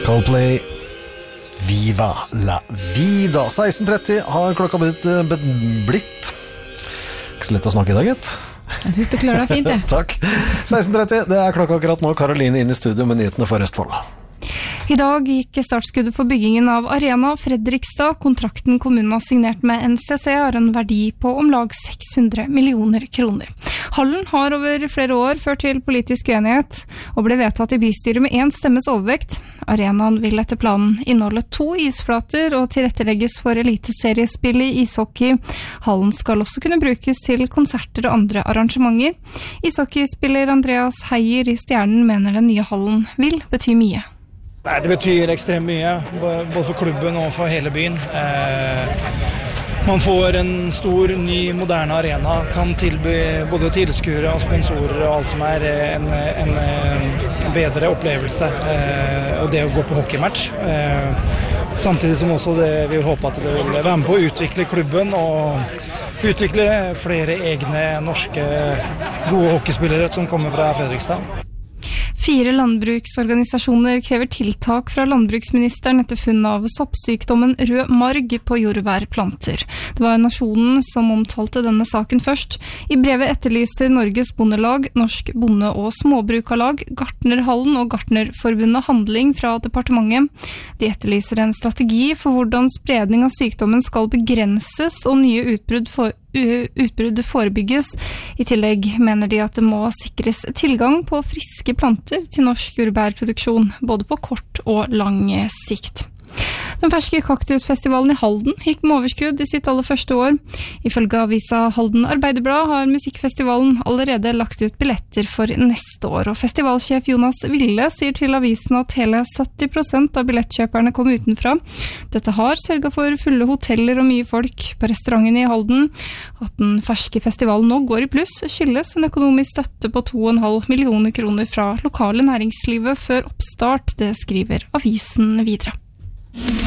Coldplay, Viva la vida. 16:30 har klokka blitt. Ikke så lett å snakke I dag, gitt. Jeg synes du klarer deg fint, det. Takk. 16:30, det klokka akkurat nå. Karoline inn I studio med nyhetene for Østfold. I dag gikk startskuddet for byggingen av Arena Fredrikstad. Kontrakten kommunen har signert med NCC har en verdi på om lag 600 millioner kroner. Hallen har over flere år ført til politisk uenighet og ble vedtatt I bystyret med 1 stemmes overvekt. Arenaen vil etter planen inneholde 2 isflater og tilrettelegges for eliteseriespill I ishockey. Hallen skal også kunne brukes til konserter og andre arrangementer. Ishockeyspiller Andreas Heier I Stjernen mener den nye hallen vil bety mye. Nei, det betyr ekstremt mye, både for klubben og for hele byen. Man får en stor, ny, moderne arena, kan tilby både tilskuere og sponsorer og alt som en bedre opplevelse, og det å gå på hockeymatch. Samtidig som også vi håper at det vil være med på å utvikle klubben og utvikle flere egne norske gode hockeyspillere som kommer fra Fredrikstad. 4 landbruksorganisasjoner krever tiltak fra landbruksministeren etter funn av soppsykdommen rød marg på jordbærplanter. Det var Nasjonen som omtalte denne saken først. I brevet etterlyser Norges Bondelag, Norsk Bonde- og Småbrukarlag, Gartnerhallen og Gartnerforbundet handling fra departementet. De etterlyser en strategi for hvordan spredning av sykdommen skal begrenses og nye utbrudd forebygges. I tillegg mener de at det må sikres tilgang på friske planter til norsk jordbærproduksjon, både på kort og lang sikt. Den ferske kaktusfestivalen I Halden gikk med overskudd I sitt aller første år. Ifølge avisa Halden Arbeiderblad har musikkfestivalen allerede lagt ut billetter for neste år, og festivalsjef Jonas Ville sier til avisen at hele 70% av billettkjøperne kom utenfra. Dette har sørget for fulle hoteller og mye folk på restauranten I Halden. At den ferske festivalen nå går I pluss skyldes en økonomisk støtte på 2,5 millioner kroner fra lokale næringslivet før oppstart, det skriver avisen videre.